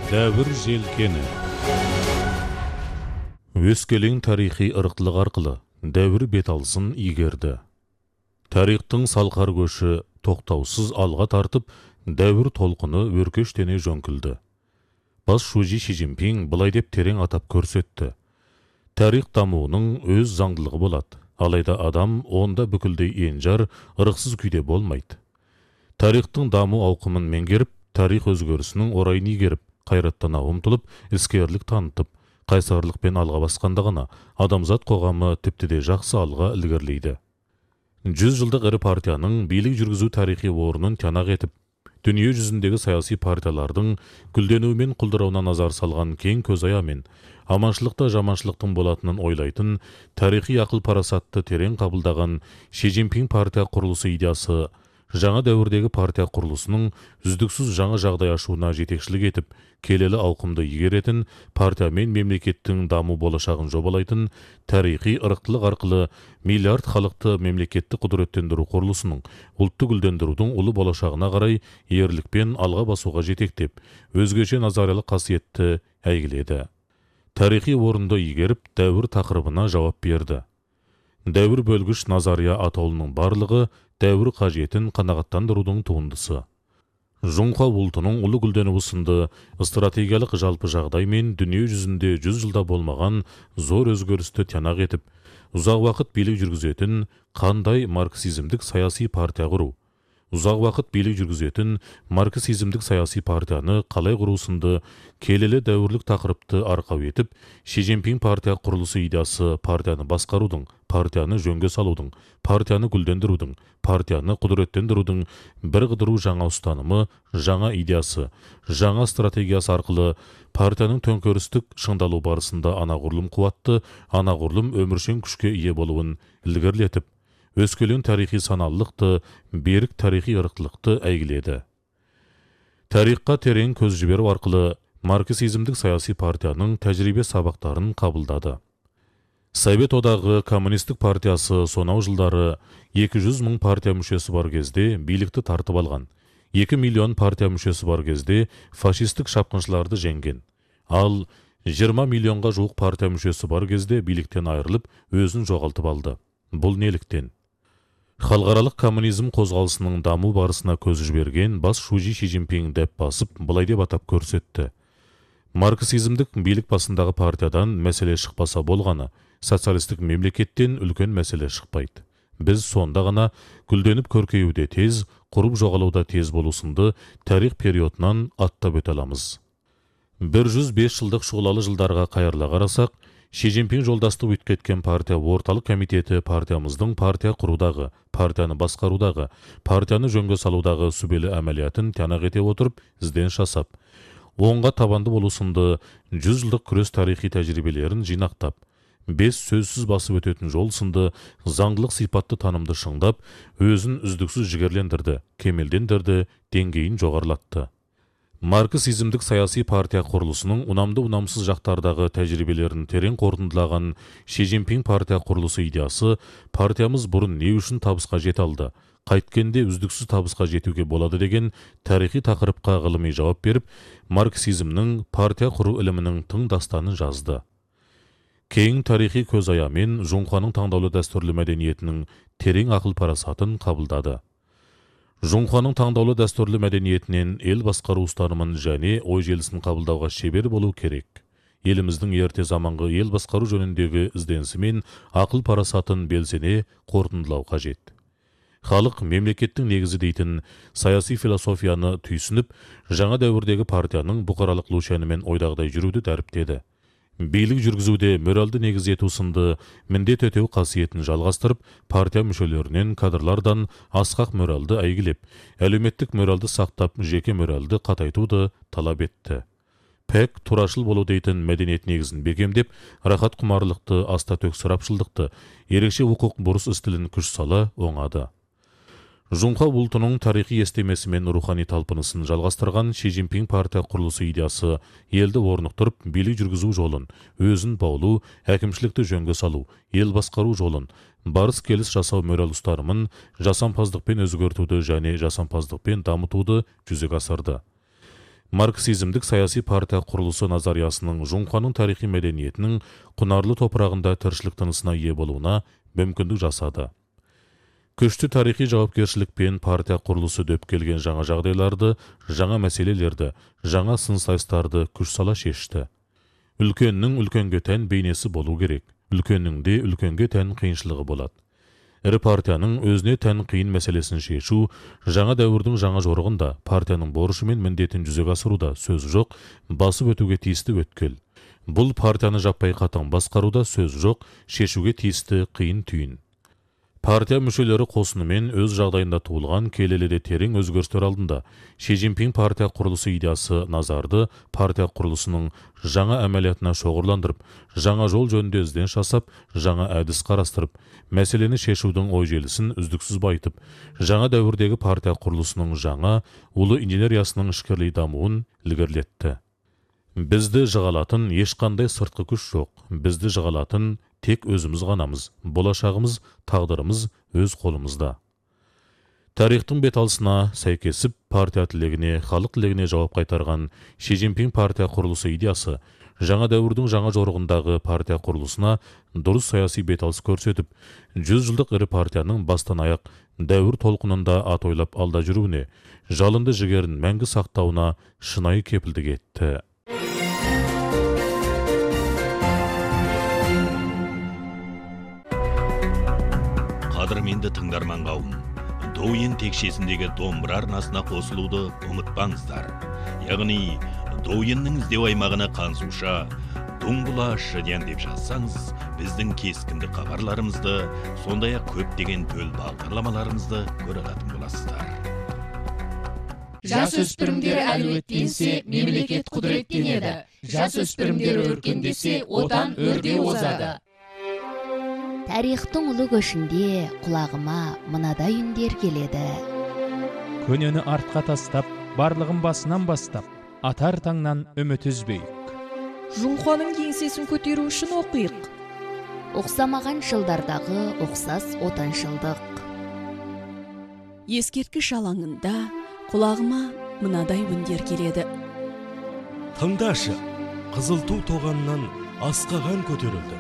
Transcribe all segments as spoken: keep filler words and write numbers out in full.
Дәвір желкені. Өскелең тарихи ырықтылық арқылы дәвір бет алсын игерді. Тарихтың салқар көші тоқтаусыз алға тартып, дәвір толқыны өркештене жөңкілді. Бас шужи Ши Цзиньпин былай деп терең атап көрсетті. Тарих дамуының өз заңдылығы болады, алайда адам онда бүкілдей енжар, ырықсыз күйде болмайды. Тарихтың даму ауқымын меңгеріп, тарих өзгерісінің орайын игеріп, қайраттана ұмтылып, іскерлік танытып, қайсарлықпен алға басқанда ғана адамзат қоғамы тіпті де жақсы алға ілгерілейді. Жүз жылдық ірі партияның билік жүргізу тарихи орнын тиянақ етіп, дүние жүзіндегі саяси партиялардың гүлденуімен құлдырауына назар салған кең көзаямен, аманшылықта жаманшылықтың болатынын ойлайтын, тарихи ақыл парасатты терең қабылдаған Ши Цзиньпин партия құрылысы идеясы жаңа дәуірдегі партия құрылысының үздіксіз жаңа жағдай ашуына жетекшілік етіп, келелі ауқымды игеретін, партия мен мемлекеттің даму болашағын жобалайтын, тарихи ырықтылық арқылы миллиард халықты мемлекетті құдыреттендіру құрылысының ұлтты гүлдендірудің ұлы болашағына қарай ерлікпен алға басуға жетектеп, өзгеше назариялық қасиетті әйгіледі. Тарихи орынды игеріп, дәуір тақырыбына жауап берді. Дәуір бөлгіш назария атаулының барлығы дәуір қажетін қанағаттандырудың туындысы. Жоңқа ұлтының ұлы гүлденуі сынды стратегиялық жалпы жағдай мен дүние жүзінде жүз жылда болмаған зор өзгерісті тиянақ етіп, ұзақ уақыт билік жүргізетін қандай марксизмдік саяси партия құру, ұзақ уақыт билік жүргізетін марксизмдік саяси партияны қалай құру сынды келелі дәуірлік тақырыпты арқау етіп, Ши Цзиньпин партия құрылысы идеясы партияны басқарудың, партияны жөнге салудың, партияны гүлдендірудің, партияны құдыреттендірудің бір қыдыру жаңа ұстанымы, жаңа идеясы, жаңа стратегиясы арқылы партияның төңкерістік шыңдалу барысында анағұрлым қуатты, анағұрлым өміршең күшке ие болуын ілгерілетіп, өскелең тарихи саналылықты, берік тарихи ырықтылықты әйгіледі. Тарихқа терең көз жіберу арқылы марксизмдік саяси партияның тәжірибе сабақтарын қабылдады. Совет одағы коммунистік партиясы сонау жылдары екі жүз мың партия мүшесі бар кезде билікті тартып алған, екі миллион партия мүшесі бар кезде фашистік шапқыншыларды жеңген, ал жиырма миллионға жуық партия мүшесі бар кезде биліктен айырылып, өзін жоғалтып алды. Бұл неліктен? Халықаралық коммунизм қозғалысының даму барысына көз жіберген бас шужи Ши Цзиньпин деп басып, былай деп атап көрсетті. Марксизмдік билік басындағы партиядан мәселе шықпаса болғаны, социалистік мемлекеттен үлкен мәселе шықпайды. Біз сонда ғана гүлденіп көркеюде тез, құрып жоғалуда тез болусынды тарих периодынан аттап өте аламыз. бір жүз бес жылдық шұғылалы жылдарға қайырыла қарасақ, Ши Цзиньпин жолдастық өткеткен партия орталық комитеті партиямыздың партия құрудағы, партияны басқарудағы, партияны жөнге салудағы сүбелі әмәлиятын тиянақ ете отырып, ізден жасап, оңға табанды болусынды жүз жылдық күрес тарихи тәжірибелерін жинақтап, бес сөзсіз басып өтетін жол сынды заңдылық сипатты танымды шыңдап, өзін үздіксіз жігерлендірді, кемелдендірді, деңгейін жоғарылатты. Марксизмдік саяси партия құрылысының ұнамды-ұнамсыз жақтардағы тәжірибелерін терең қорытындылаған Ши Цзиньпин партия құрылысы идеясы партиямыз бұрын не үшін табысқа жете алды, қайткенде үздіксіз табысқа жетуге болады деген тарихи тақырыпқа ғылыми жауап беріп, марксизмнің партия құру ілімінің тың дастанын жазды. Кең тарихи көзаямен Жоңқаның таңдаулы дәстүрлі мәдениетінің терең ақыл парасатын қабылдады. Жоңқаның таңдаулы дәстүрлі мәдениетінен ел басқару ұстанымын және ой желісін қабылдауға шебер болу керек. Еліміздің ерте заманғы ел басқару жөніндегі ізденісі мен ақыл парасатын белсене қорытындылау қажет. Халық мемлекеттің негізі дейтін саяси философияны түйсініп, жаңа дәуірдегі партияның бұқаралық лучанімен ойдағыдай жүруді дәріптеді. Билік жүргізуде моральды негіз ету сынды міндет өтеу қасиетін жалғастырып, партия мүшелерінен кадрлардан асқақ моральды әйгілеп, әлеуметтік моральды сақтап, жеке моральды қатайтуды талап етті. Пәк турашыл болу дейтін мәдениет негізін бекемдеп, рахат құмарлықты, аста төк сұрапшылдықты, ерекше құқық бұрыс істілін күш сала оңады. Жоңқа ұлтының тарихи естемесі мен рухани талпынысын жалғастырған Ши Цзиньпин партия құрылысы идеясы елді орнықтырып, билік жүргізу жолын, өзін баулу, әкімшілікті жөнге салу, ел басқару жолын, барыс келіс жасау мораль ұстанымын жасампаздықпен өзгертуді және жасампаздықпен дамытуды жүзеге асырды. Марксизмдік саяси партия құрылысы назариясының Жоңқаның тарихи мәдениетінің құнарлы топырағында тіршілік тынысына ие болуына мүмкіндік жасады. Күшті тарихи жауапкершілікпен партия құрылысы дөп келген жаңа жағдайларды, жаңа мәселелерді, жаңа сын-сайыстарды күш сала шешті. Үлкеннің үлкенге тән бейнесі болу керек, үлкеннің де үлкенге тән қиыншылығы болады. Ірі партияның өзіне тән қиын мәселесін шешу, жаңа дәуірдің жаңа жорығында партияның борышы мен міндетін жүзеге асыруда сөз жоқ, басып өтуге тиісті өткел. Бұл партияны жаппай қатаң басқаруда сөз жоқ, шешуге тиісті қиын түйін. Партия мүшелері қосынымен өз жағдайында туылған келелі терең өзгерістер алдында Ши Цзиньпин партия құрылысы идеясы назарды партия құрылысының жаңа әмәлиятына шоғырландырып, жаңа жол жөнінде ізденіс жасап, жаңа әдіс қарастырып, мәселені шешудің ой желісін үздіксіз байытып, жаңа дәуірдегі партия құрылысының жаңа ұлы инженериясының ішкерлей дамуын ілгерілетті. Бізді жығалатын ешқандай сыртқы күш жоқ. Бізді жығалатын тек өзіміз ғанамыз. Болашағымыз, тағдырымыз өз қолымызда. Тарихтың беталысына сәйкесіп партия тілегіне, халық тілегіне жауап қайтарған Ши Цзиньпин партия құрылысы идеясы жаңа дәуірдің жаңа жорығындағы партия құрылысына дұрыс саяси беталыс көрсетіп, жүз жылдық ірі партияның бастан аяқ дәуір толқынында ат ойлап алда жүруіне, жалынды жігерін мәңгі сақтауына шынайы кепілдік етті. Қадірменді тыңдарман қауым, Доуен текшесіндегі домбыра арнасына қосылуды ұмытпаңыздар. Яғни, Доуеннің іздеу аймағына қансуша, Дуңғыла шыден деп жазсаңыз, біздің кескінді хабарларымызды, сондай-ақ көптеген төл бағдарламаларымызды көре алатын боласыздар. Жас өспірімдер әлеуеттенсе, мемлекет құдіреттенеді. Жас өспірімдер өркендесе, отан өрде озады. Тарихтың ұлы көшінде құлағыма мынадай үндер келеді. Көнені артқа тастап, барлығын басынан бастап, атар таңнан үміт үзбейік. Жоңқаның еңсесін көтеру үшін оқиық. Оқсамаған жылдардағы оқсас отаншылдық. Ескерткіш алаңында құлағыма мынадай үндер келеді. Тыңдашы, қызыл ту тоғаннан асқаған көтерілді.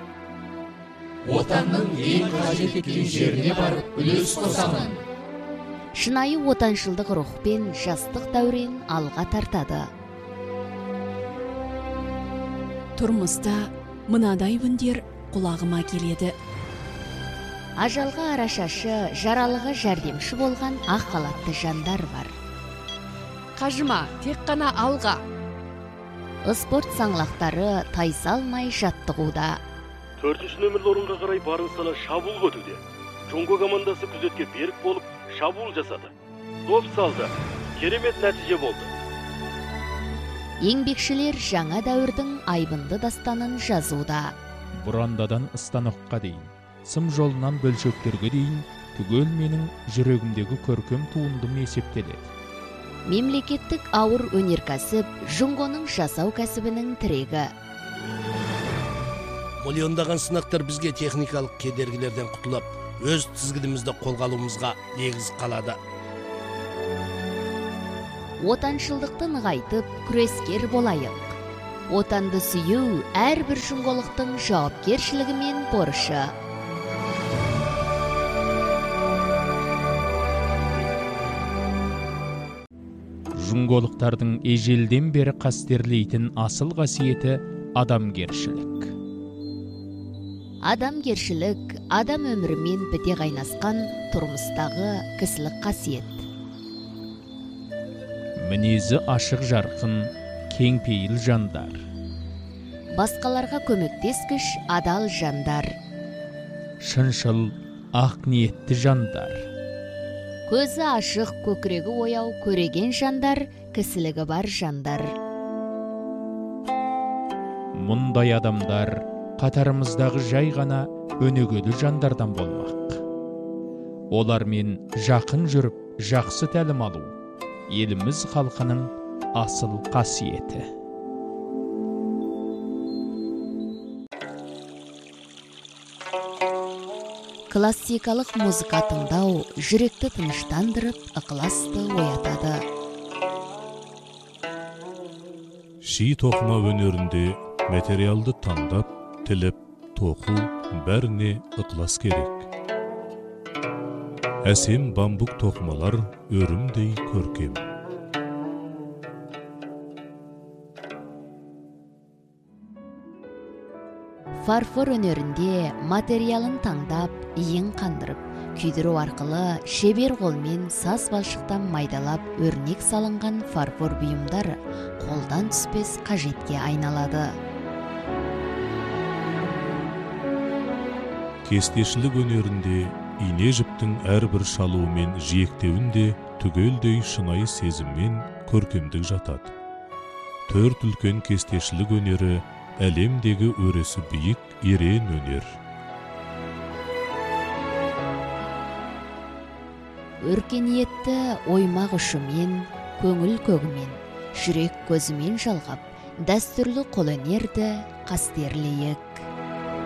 Отанның ең қажет еткен жеріне барып үлес қосамын. Шынайы отаншылдық рухпен жастық дәурен алға тартады. Тұрмыста мынадай үндер құлағыма келеді. Ажалға арашашы, жаралыға жәрдемші болған ақ халатты жандар бар. Қажыма, тек қана алға. Спорт саңлақтары тайсалмай жаттығуда. Төртінші нөмірлі орынға қарай барын сала шабуыл көтуде. Жоңго командасы күзетке берік болып шабуыл жасады. Доп салды. Керемет нәтиже болды. Еңбекшілер жаңа дәуірдің айбынды дастанын жазуда. Бұрандадан станокқа дейін, сым жолынан бөлшектерге дейін, түгел менің жүрегімдегі көркем туындым есептеледі. Мемлекеттік ауыр өнеркәсіп Жоңғоның жасау кәсібінің тірегі. Миллиондаған сынақтар бізге техникалық кедергілерден құтылып, өз тізгінімізді қолға алуымызға негіз қалады. Отаншылдықты нығайтып, күрескер болайық. Отанды сүю әрбір жоңғолықтың жауапкершілігі мен борышы. Жоңғолықтардың ежелден бері қастерлейтін асыл қасиеті адамгершілік. Адамгершілік адам өмірімен біте қайнасқан тұрмыстағы кісілік қасиет. Мінезі ашық жарқын, кеңпейіл жандар. Басқаларға көмектескіш адал жандар. Шыншыл, ақ ниетті жандар. Көзі ашық, көкірегі ояу, көреген жандар, кісілігі бар жандар. Мұндай адамдар қатарымыздағы жай ғана өнегелі жандардан болмақ. Олармен жақын жүріп, жақсы тәлім алу, еліміз халқының асыл қасиеті. Классикалық музыка тыңдау жүректі тыныштандырып, ықыласты оятады. Ши тоқыма өнерінде материалды таңдап, тіліп, тоқу бәріне ықлас керек. Әсем бамбук тоқымалар өрімдей көркем. Фарфор өнерінде материалын таңдап, иін қандырып, күйдіру арқылы шебер қолмен саз балшықтан майдалап өрнек салынған фарфор бұйымдар қолдан түспес қажетке айналады. Кестешілік өнерінде ине жіптің әрбір шалуы мен жиектеуінде түгелдей шынайы сезіммен көркемдік жатады. Төрт үлкен кестешілік өнері әлемдегі өресі биік ерен өнер. Өркениетті оймақ ұшымен, көңіл көгімен, жүрек көзімен жалғап, дәстүрлі қолөнерді қастерлейік.